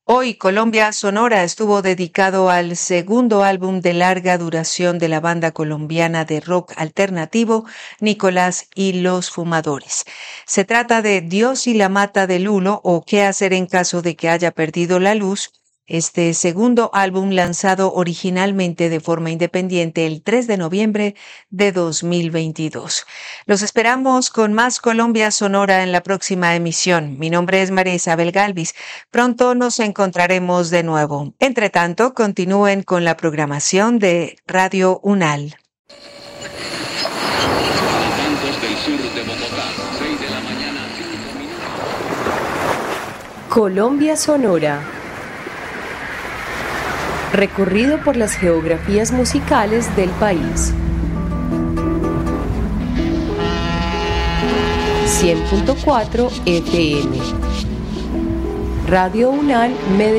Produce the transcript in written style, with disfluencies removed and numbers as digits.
Hoy Colombia Sonora estuvo dedicado al segundo álbum de larga duración de la banda colombiana de rock alternativo Nicolás y los Fumadores. Se trata de Dios y la mata de Lulo o Qué hacer en caso de que haya perdido la luz. Este segundo álbum lanzado originalmente de forma independiente el 3 de noviembre de 2022. Los esperamos con más Colombia Sonora en la próxima emisión. Mi nombre es María Isabel Galvis. Pronto nos encontraremos de nuevo. Entre tanto, continúen con la programación de Radio UNAL. Colombia Sonora. Recorrido por las geografías musicales del país. 100.4 FM. Radio UNAL Medellín.